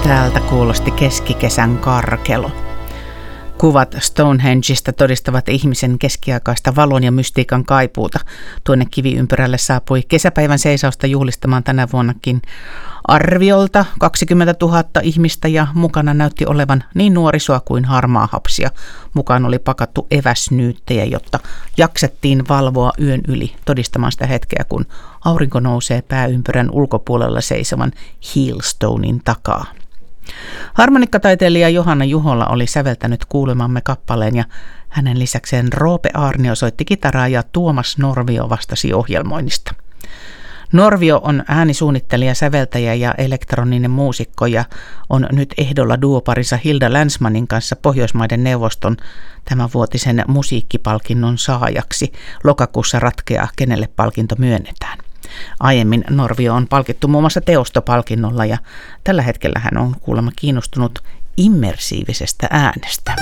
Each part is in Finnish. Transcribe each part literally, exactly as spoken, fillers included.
Täältä kuulosti keskikesän karkelo. Kuvat Stonehengeista todistavat ihmisen keskiaikaista valon ja mystiikan kaipuuta. Tuonne kiviympyrälle saapui kesäpäivän seisausta juhlistamaan tänä vuonnakin arviolta kaksikymmentätuhatta ihmistä ja mukana näytti olevan niin nuorisoa kuin harmaahapsia. Mukaan oli pakattu eväsnyyttejä, jotta jaksettiin valvoa yön yli todistamaan sitä hetkeä, kun aurinko nousee pääympyrän ulkopuolella seisovan Heelstonein takaa. Harmonikkataiteilija Johanna Juhola oli säveltänyt kuulemamme kappaleen ja hänen lisäkseen Roope Aarnio soitti kitaraa ja Tuomas Norvio vastasi ohjelmoinnista. Norvio on äänisuunnittelija, säveltäjä ja elektroninen muusikko ja on nyt ehdolla duoparinsa Hilda Länsmanin kanssa Pohjoismaiden neuvoston tämänvuotisen musiikkipalkinnon saajaksi. Lokakuussa ratkeaa, kenelle palkinto myönnetään. Aiemmin Norvio on palkittu muun muassa Teosto-palkinnolla ja tällä hetkellä hän on kuulemma kiinnostunut immersiivisestä äänestä.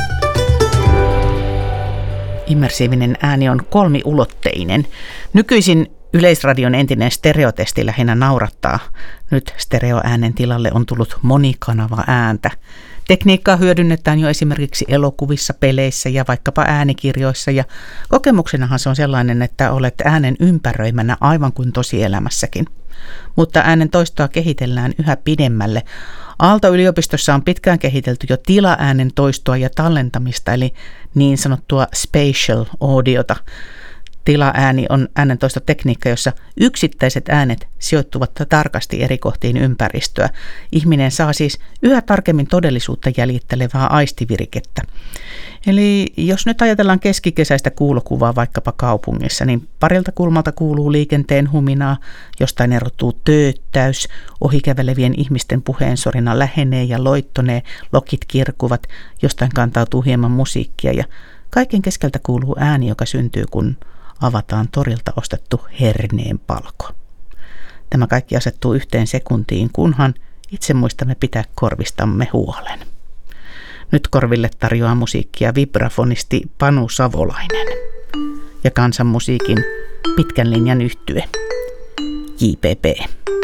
Immersiivinen ääni on kolmiulotteinen. Nykyisin Yleisradion entinen stereotesti lähinnä naurattaa. Nyt stereoäänen tilalle on tullut monikanava ääntä. Tekniikkaa hyödynnetään jo esimerkiksi elokuvissa, peleissä ja vaikkapa äänikirjoissa ja kokemuksenahan se on sellainen, että olet äänen ympäröimänä aivan kuin tosielämässäkin. Mutta äänen toistoa kehitellään yhä pidemmälle. Aalto-yliopistossa on pitkään kehitelty jo tilaäänen toistoa ja tallentamista, eli niin sanottua spatial audiota. Tilaääni on äänentoistotekniikka, jossa yksittäiset äänet sijoittuvat tarkasti eri kohtiin ympäristöä. Ihminen saa siis yhä tarkemmin todellisuutta jäljittelevää aistivirikettä. Eli jos nyt ajatellaan keskikesäistä kuulokuvaa vaikkapa kaupungissa, niin parilta kulmalta kuuluu liikenteen huminaa, jostain erottuu tööttäys, ohikävelevien ihmisten puheensorina lähenee ja loittonee, lokit kirkuvat, jostain kantautuu hieman musiikkia ja kaiken keskeltä kuuluu ääni, joka syntyy, kun avataan torilta ostettu herneenpalko. Tämä kaikki asettuu yhteen sekuntiin, kunhan itse muistamme pitää korvistamme huolen. Nyt korville tarjoaa musiikkia vibrafonisti Panu Savolainen ja kansanmusiikin pitkän linjan yhtye J P P.